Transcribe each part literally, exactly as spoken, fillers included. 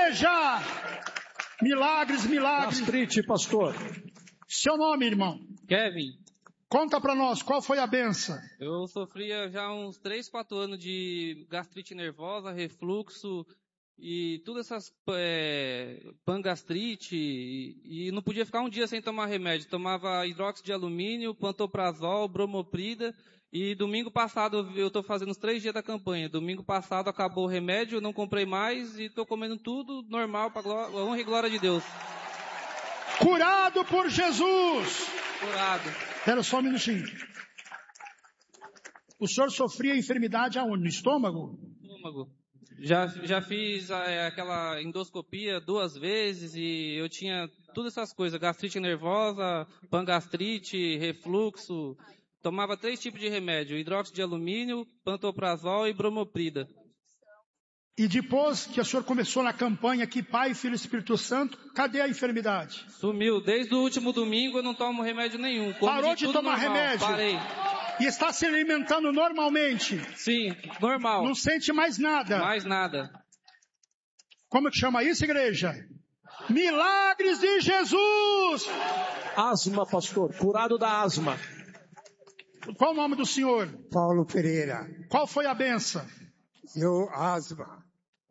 igreja! Milagres, milagres. Gastrite, pastor. Seu nome, irmão? Kevin. Conta pra nós, qual foi a benção? Eu sofria já uns três, quatro anos de gastrite nervosa, refluxo e todas essas é, pangastrite e, e não podia ficar um dia sem tomar remédio. Tomava hidróxido de alumínio, pantoprazol, bromoprida e domingo passado, eu estou fazendo os três dias da campanha. Domingo passado acabou o remédio, eu não comprei mais e estou comendo tudo normal para a honra e glória de Deus. Curado por Jesus! Curado. Espera só um minutinho. O senhor sofria enfermidade aonde? No estômago? Estômago. Já, já fiz é, aquela endoscopia duas vezes e eu tinha todas essas coisas. Gastrite nervosa, pangastrite, refluxo. Tomava três tipos de remédio. Hidróxido de alumínio, pantoprazol e bromoprida. E depois que o senhor começou na campanha aqui, Pai, Filho e Espírito Santo, cadê a enfermidade? Sumiu. Desde o último domingo eu não tomo remédio nenhum. Como Parou de, de tomar normal. remédio? Parei. E está se alimentando normalmente? Sim, normal. Não sente mais nada? Mais nada. Como que chama isso, igreja? Milagres de Jesus! Asma, pastor. Curado da asma. Qual o nome do senhor? Paulo Pereira. Qual foi a benção? Eu, asma.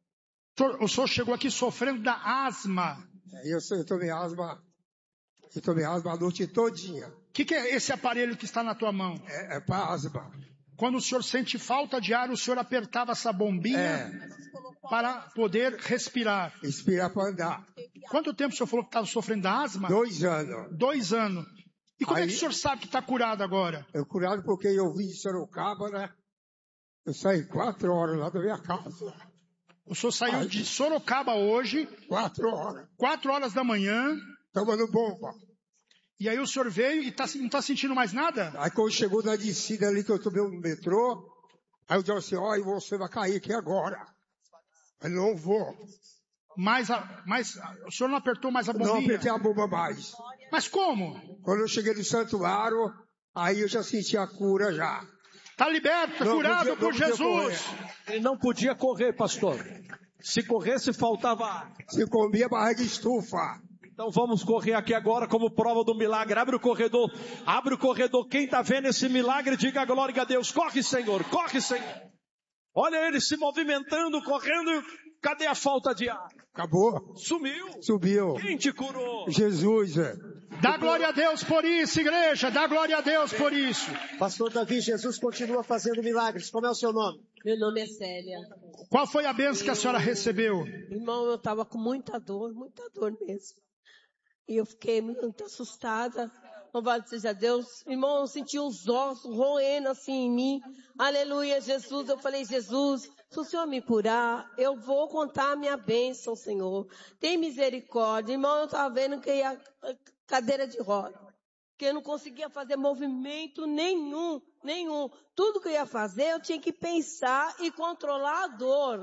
O senhor chegou aqui sofrendo da asma. Eu, eu tomei asma, eu tomei asma a noite todinha. O que, que é esse aparelho que está na tua mão? É, é para asma. Quando o senhor sente falta de ar, o senhor apertava essa bombinha é. para poder respirar. Respirar para andar. Quanto tempo o senhor falou que estava sofrendo da asma? Dois anos. Dois anos. E como Aí, é que o senhor sabe que está curado agora? Eu curado porque eu vim de Sorocaba, né? Eu saí quatro horas lá da minha casa. O senhor saiu Aí, de Sorocaba hoje. Quatro horas. Quatro horas da manhã. Tomando bomba. E aí o senhor veio e tá, não está sentindo mais nada? Aí quando chegou na descida ali que eu tomei no metrô, aí eu disse assim, ó, oh, você vai cair aqui agora. Eu não vou. Mas, a, mas o senhor não apertou mais a bombinha? Não apertei a bomba mais. Mas como? Quando eu cheguei no santuário, aí eu já senti a cura já. Está liberto, não curado podia, por Jesus. Ele não podia correr, pastor. Se corresse, faltava ar. Se comia barriga de estufa. Então vamos correr aqui agora como prova do milagre. Abre o corredor, abre o corredor. Quem está vendo esse milagre, diga glória a Deus. Corre, Senhor, corre, Senhor. Olha ele se movimentando, correndo. Cadê a falta de ar? Acabou. Sumiu. Subiu. Quem te curou? Jesus, é. Dá glória a Deus por isso, igreja. Dá glória a Deus por isso. Pastor Davi, Jesus continua fazendo milagres. Como é o seu nome? Meu nome é Célia. Qual foi a bênção eu, que a senhora recebeu? Irmão, eu estava com muita dor, muita dor mesmo. E eu fiquei muito assustada. Louvado seja Deus. Irmão, eu senti os ossos roendo assim em mim. Aleluia, Jesus. Eu falei, Jesus, se o Senhor me curar, eu vou contar a minha bênção, Senhor. Tem misericórdia. Irmão, eu estava vendo que ia cadeira de roda. Que eu não conseguia fazer movimento nenhum, nenhum. Tudo que eu ia fazer, eu tinha que pensar e controlar a dor.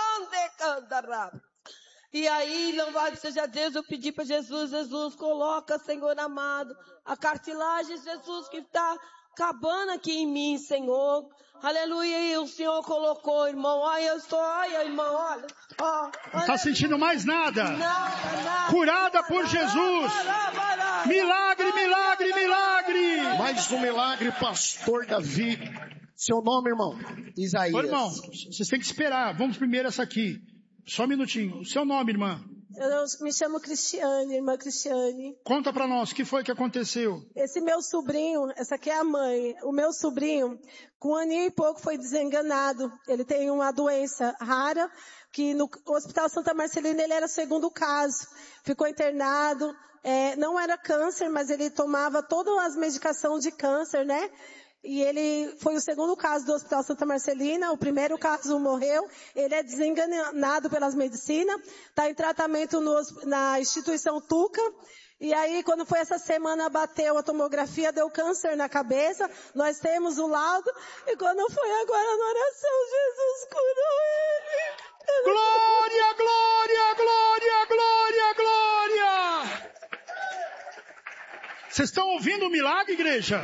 E aí, louvado seja Deus, eu pedi para Jesus, Jesus, coloca, Senhor amado, a cartilagem, Jesus, que está acabando aqui em mim, Senhor. Aleluia, e o Senhor colocou, irmão. Olha, eu estou, olha, irmão, olha. Oh, não está sentindo mais nada. Nada, nada. Curada por Jesus. Milagre, milagre, milagre. Mais um milagre, pastor Davi. Seu nome, irmão? Isaías. Ô, irmão, vocês têm que esperar. Vamos primeiro essa aqui. Só um minutinho. O seu nome, irmã? Eu me chamo Cristiane, irmã Cristiane. Conta pra nós, o que foi que aconteceu? Esse meu sobrinho, essa aqui é a mãe. O meu sobrinho, com um aninho e pouco, foi desenganado. Ele tem uma doença rara, que no Hospital Santa Marcelina ele era o segundo caso. Ficou internado, é, não era câncer, mas ele tomava todas as medicações de câncer, né? E ele foi o segundo caso do Hospital Santa Marcelina, o primeiro caso morreu, ele é desenganado pelas medicinas, está em tratamento no, na instituição Tuca, e aí quando foi essa semana bateu a tomografia, deu câncer na cabeça, nós temos o laudo, e quando foi agora na oração, Jesus curou ele. Glória, glória, glória, glória, glória! Vocês estão ouvindo o milagre, igreja?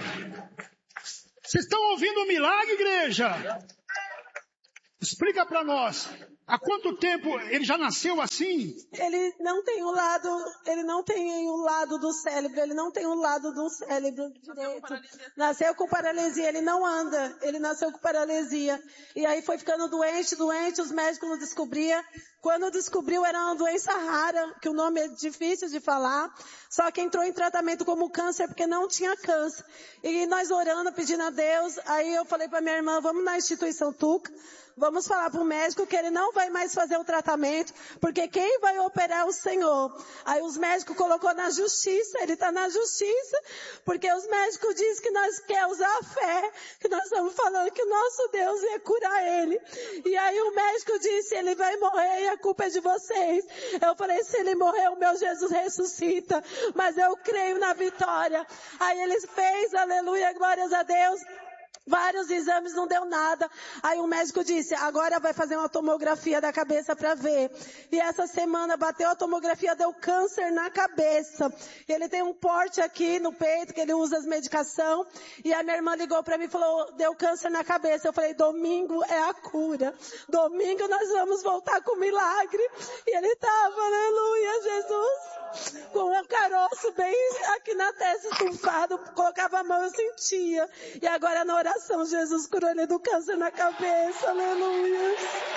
Vocês estão ouvindo o milagre, igreja? Explica para nós. Há quanto tempo ele já nasceu assim? Ele não tem o lado, ele não tem o lado do cérebro, ele não tem o lado do cérebro direito. Nasceu com paralisia, ele não anda, ele nasceu com paralisia. E aí foi ficando doente, doente, os médicos não descobriam. Quando descobriu era uma doença rara, que o nome é difícil de falar, só que entrou em tratamento como câncer, porque não tinha câncer. E nós orando, pedindo a Deus, aí eu falei para minha irmã, vamos na instituição Tuca, vamos falar para o médico que ele não vai mais fazer o tratamento, porque quem vai operar é o Senhor. Aí os médicos colocou na justiça, ele está na justiça, porque os médicos dizem que nós queremos usar a fé, que nós estamos falando que o nosso Deus ia curar ele. E aí o médico disse, ele vai morrer e a culpa é de vocês. Eu falei, se ele morrer, o meu Jesus ressuscita, mas eu creio na vitória. Aí ele fez, aleluia, glórias a Deus. Vários exames, não deu nada. Aí o médico disse, agora vai fazer uma tomografia da cabeça para ver. E essa semana bateu a tomografia, deu câncer na cabeça. Ele tem um porte aqui no peito, que ele usa as medicação. E a minha irmã ligou para mim e falou, deu câncer na cabeça. Eu falei, domingo é a cura. Domingo nós vamos voltar com milagre. E ele estava, aleluia, Jesus, com um caroço bem aqui na testa, estufado. Colocava a mão, eu sentia. E agora na oração, Jesus curou ele do câncer na cabeça, aleluia.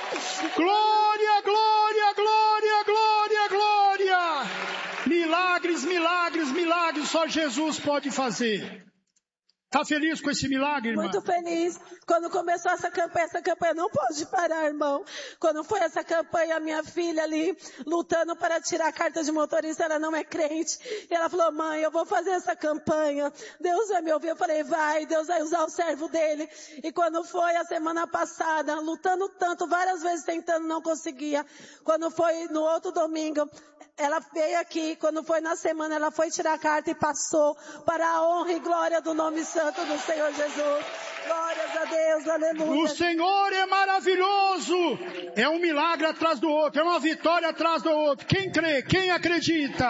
Glória, glória, glória, glória, glória. Milagres, milagres, milagres, só Jesus pode fazer. Tá feliz com esse milagre, irmã? Muito feliz. Quando começou essa campanha, essa campanha não pode parar, irmão. Quando foi essa campanha, a minha filha ali, lutando para tirar a carta de motorista, ela não é crente. E ela falou, mãe, eu vou fazer essa campanha. Deus vai me ouvir. Eu falei, vai, Deus vai usar o servo dele. E quando foi a semana passada, lutando tanto, várias vezes tentando, não conseguia. Quando foi no outro domingo, ela veio aqui, quando foi na semana, ela foi tirar a carta e passou para a honra e glória do nome santo do Senhor Jesus. Glórias a Deus, aleluia. O Senhor é maravilhoso. É um milagre atrás do outro, é uma vitória atrás do outro. Quem crê, quem acredita?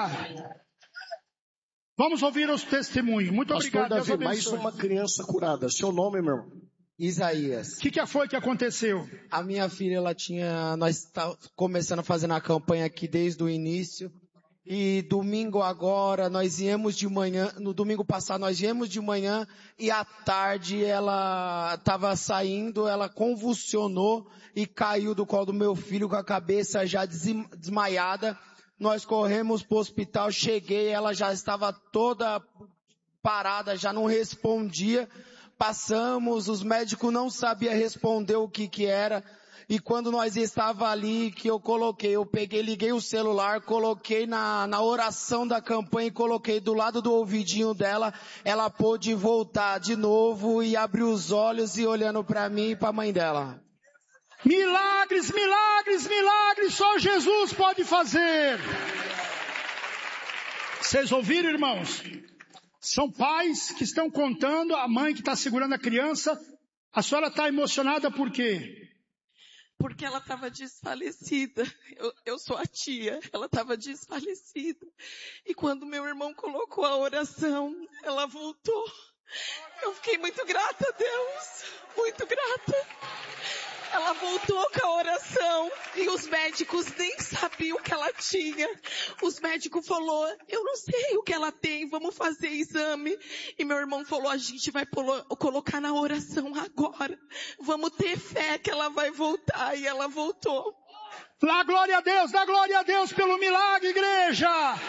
Vamos ouvir os testemunhos. Muito Pastor obrigado. Davi, mais uma criança curada. Seu nome, meu irmão? Isaías. O que, que foi que aconteceu? A minha filha, ela tinha, nós está começando a fazer a campanha aqui desde o início. E domingo agora, nós viemos de manhã, no domingo passado nós viemos de manhã e à tarde ela estava saindo, ela convulsionou e caiu do colo do meu filho com a cabeça já desmaiada. Nós corremos para o hospital, cheguei, ela já estava toda parada, já não respondia. Passamos, os médicos não sabiam responder o que que era. E quando nós estava ali, que eu coloquei, eu peguei, liguei o celular, coloquei na, na oração da campanha e coloquei do lado do ouvidinho dela, ela pôde voltar de novo e abrir os olhos e olhando para mim e para a mãe dela. Milagres, milagres, milagres, só Jesus pode fazer. Vocês ouviram, irmãos? São pais que estão contando, a mãe que está segurando a criança. A senhora está emocionada por quê? Porque ela estava desfalecida. Eu, eu sou a tia. Ela estava desfalecida. E quando meu irmão colocou a oração, ela voltou. Eu fiquei muito grata a Deus. Muito grata. Ela voltou com a oração e os médicos nem sabiam o que ela tinha. Os médicos falaram, eu não sei o que ela tem, vamos fazer exame. E meu irmão falou, a gente vai colocar na oração agora. Vamos ter fé que ela vai voltar. E ela voltou. Dá glória a Deus, dá glória a Deus pelo milagre, igreja.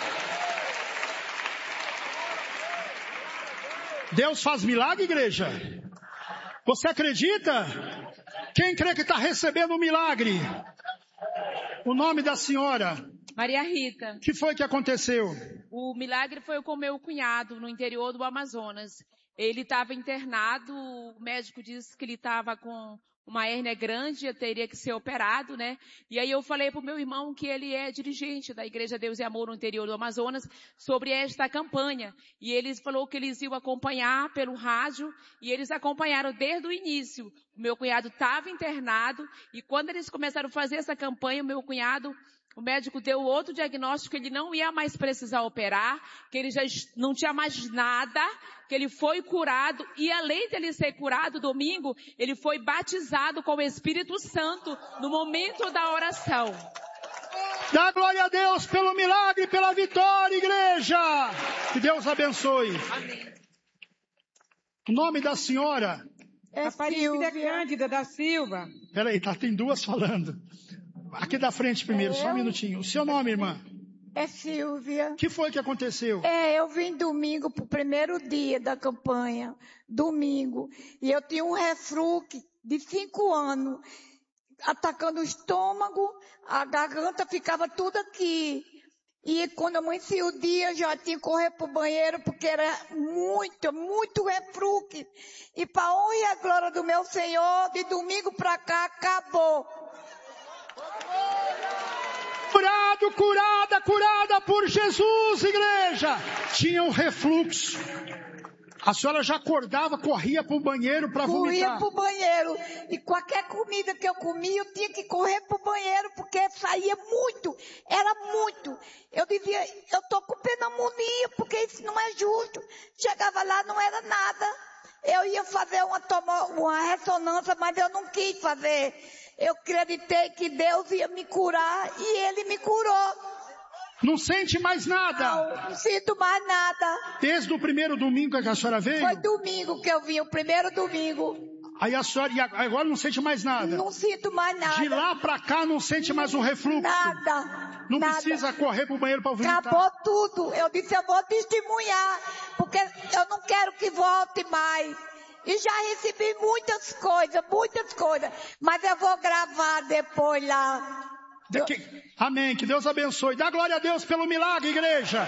Deus faz milagre, igreja? Você acredita? Quem crê que está recebendo um milagre? O nome da senhora? Maria Rita. O que foi que aconteceu? O milagre foi com meu cunhado no interior do Amazonas. Ele estava internado, o médico disse que ele estava com uma hérnia grande, teria que ser operado, né? E aí eu falei pro meu irmão que ele é dirigente da Igreja Deus e Amor no interior do Amazonas sobre esta campanha. E eles falou que eles iam acompanhar pelo rádio e eles acompanharam desde o início. O meu cunhado estava internado e quando eles começaram a fazer essa campanha, o meu cunhado O médico deu outro diagnóstico que ele não ia mais precisar operar, que ele já não tinha mais nada, que ele foi curado e além de ele ser curado domingo, ele foi batizado com o Espírito Santo no momento da oração. Dá glória a Deus pelo milagre e pela vitória, igreja. Que Deus abençoe. Amém. O nome da senhora? É Aparecida Cândida da Silva. Peraí, tá, tem duas falando. Aqui da frente primeiro, é só um eu... minutinho. O seu nome, irmã? É Silvia. O que foi que aconteceu? É, eu vim domingo pro primeiro dia da campanha. Domingo. E eu tinha um refluxo de cinco anos. Atacando o estômago, a garganta ficava tudo aqui. E quando amanhecia o dia, eu já tinha que correr pro banheiro, porque era muito, muito refluxo. E para honra e a glória do meu Senhor, de domingo para cá, acabou. Curado, curada, curada por Jesus, igreja. Tinha um refluxo. A senhora já acordava, corria para o banheiro para vomitar. Corria para o banheiro. E qualquer comida que eu comia, eu tinha que correr para o banheiro, porque saía muito. Era muito. Eu dizia, eu estou com pneumonia, porque isso não é justo. Chegava lá, não era nada. Eu ia fazer uma, tomo, uma ressonância, mas eu não quis fazer. Eu acreditei que Deus ia me curar e Ele me curou. Não sente mais nada? Não, não sinto mais nada. Desde o primeiro domingo que a senhora veio? Foi domingo que eu vim, o primeiro domingo. Aí a senhora, e agora não sente mais nada? Não sinto mais nada. De lá pra cá não sente mais um refluxo? Nada. Não nada. Precisa correr pro banheiro para vomitar? Acabou tudo. Eu disse, eu vou testemunhar, porque eu não quero que volte mais. E já recebi muitas coisas, muitas coisas. Mas eu vou gravar depois lá. Que... Amém, que Deus abençoe. Dá glória a Deus pelo milagre, igreja.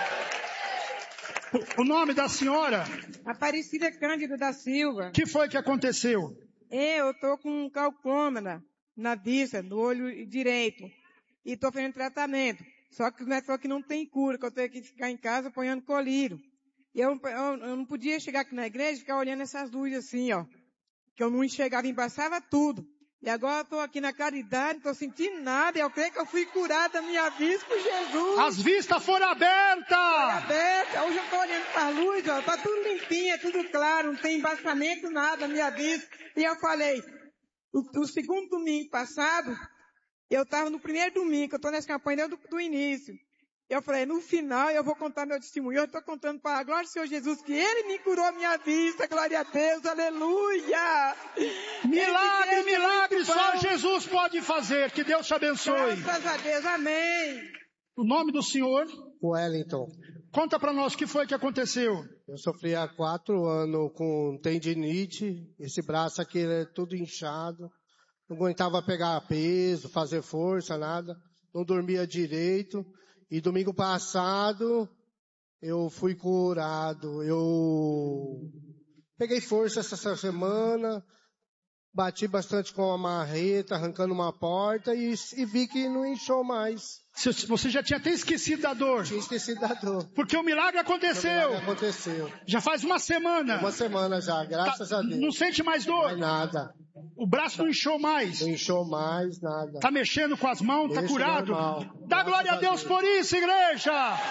O, o nome da senhora? Aparecida Cândida da Silva. O que foi que aconteceu? Eu estou com um glaucoma na vista, no olho direito. E estou fazendo tratamento. Só que, só que não tem cura, que eu tenho que ficar em casa apanhando colírio. E eu, eu, eu não podia chegar aqui na igreja e ficar olhando essas luzes assim, ó. Que eu não enxergava, embaçava tudo. E agora eu estou aqui na caridade, não estou sentindo nada. Eu creio que eu fui curada da minha vista por Jesus. As vistas foram abertas. Foi aberta. Hoje eu estou olhando para a luz, ó. Está tudo limpinho, é tudo claro. Não tem embaçamento, nada na minha vista. E eu falei, o, o segundo domingo passado, eu estava no primeiro domingo, que eu estou nessa campanha do, do início. Eu falei, no final eu vou contar meu testemunho. Eu estou contando para a glória do Senhor Jesus que Ele me curou a minha vista. Glória a Deus, aleluia. Milagre, milagre, só Jesus pode fazer. Que Deus te abençoe. Graças a Deus, amém. O nome do senhor? Wellington. Conta para nós o que foi que aconteceu. Eu sofri há quatro anos com tendinite. Esse braço aqui é tudo inchado. Não aguentava pegar peso, fazer força, nada. Não dormia direito. E domingo passado, eu fui curado. Eu peguei força essa semana, bati bastante com a marreta, arrancando uma porta e, e vi que não inchou mais. Você já tinha até esquecido da dor. Tinha esquecido da dor. Porque o milagre aconteceu. O milagre aconteceu. Já faz uma semana. Uma semana já, graças tá, a Deus. Não sente mais dor? Mais nada. O braço não inchou mais? Não inchou mais, nada. Tá mexendo com as mãos, Deixa tá curado? Normal. Dá glória a Deus, a Deus por isso, igreja!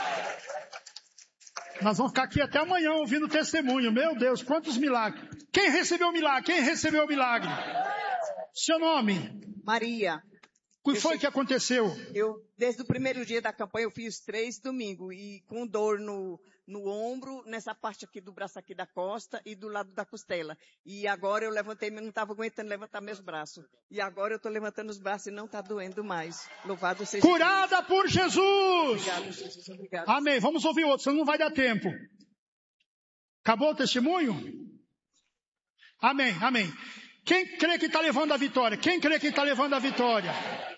Nós vamos ficar aqui até amanhã ouvindo testemunho. Meu Deus, quantos milagres. Quem recebeu o milagre? Quem recebeu o milagre? Seu nome? Maria. O que foi que aconteceu? Eu, desde o primeiro dia da campanha, eu fiz três domingos e com dor no, no ombro, nessa parte aqui do braço aqui da costa e do lado da costela. E agora eu levantei, mas não estava aguentando levantar meus braços. E agora eu estou levantando os braços e não está doendo mais. Louvado seja Deus. Curada por Jesus! Obrigado, Jesus. Obrigado. Amém. Vamos ouvir outro, senão não vai dar tempo. Acabou o testemunho? Amém, amém. Quem crê que está levando a vitória? Quem crê que está levando a vitória?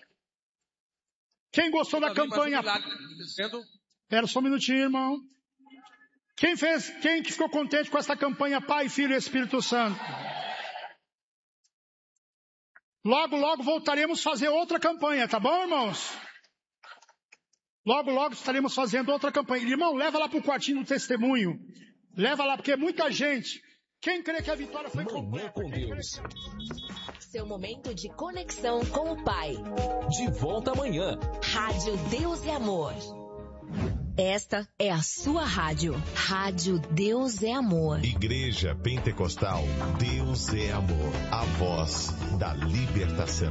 Quem gostou da campanha? Espera só um minutinho, irmão. Quem fez, quem que ficou contente com essa campanha Pai, Filho e Espírito Santo? Logo, logo voltaremos a fazer outra campanha, tá bom, irmãos? Logo, logo estaremos fazendo outra campanha. Irmão, leva lá para o quartinho do testemunho. Leva lá, porque é muita gente. Quem crê que a vitória foi completa? seu momento de conexão com o Pai. De volta amanhã. Rádio Deus é Amor. Esta é a sua rádio. Rádio Deus é Amor. Igreja Pentecostal Deus é Amor. A voz da libertação.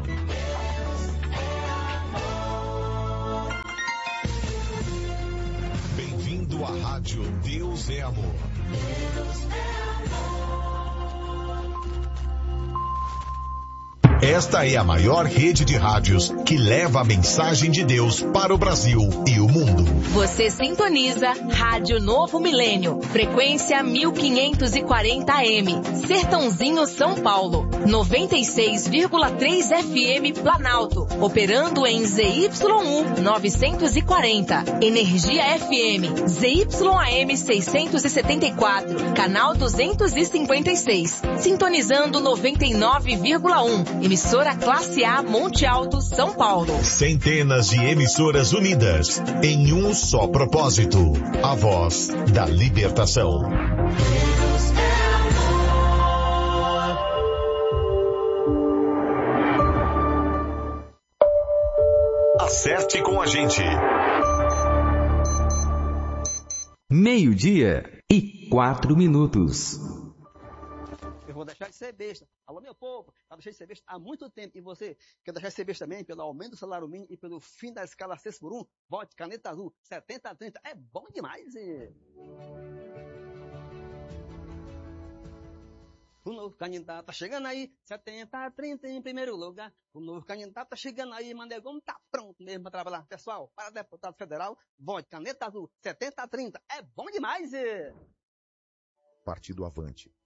Bem-vindo à Rádio Deus é Amor. Deus é amor. Esta é a maior rede de rádios que leva a mensagem de Deus para o Brasil e o mundo. Você sintoniza Rádio Novo Milênio, frequência mil quinhentos e quarenta A M, Sertãozinho, São Paulo, noventa e seis vírgula três F M Planalto, operando em Z Y um novecentos e quarenta, Energia F M, Z Y A M seiscentos e setenta e quatro, canal duzentos e cinquenta e seis, sintonizando noventa e nove vírgula um, emissora Classe A Monte Alto, São Paulo. Centenas de emissoras unidas em um só propósito, a voz da libertação. Deus é amor. Acerte com a gente. Meio-dia e quatro minutos. Eu vou deixar de ser besta. Alô, meu povo, eu deixei de ser besta há muito tempo. E você quer deixar de ser besta também pelo aumento do salário mínimo e pelo fim da escala seis por um? Vote Caneta Azul, setenta a trinta. É bom demais. E... o novo candidato tá chegando aí, setenta a trinta em primeiro lugar. O novo candidato tá chegando aí, Mandegão tá pronto mesmo para trabalhar. Pessoal, para deputado federal, vote Caneta Azul, setenta a trinta. É bom demais. E... Partido Avante,